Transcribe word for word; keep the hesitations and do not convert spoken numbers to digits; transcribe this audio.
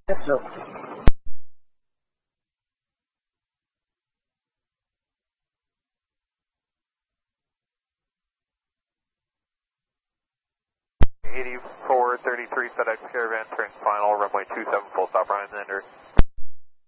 Yes, sir. eighty-four thirty-three FedEx Caravan, turn final, runway two seven, full stop, Ryan Ender.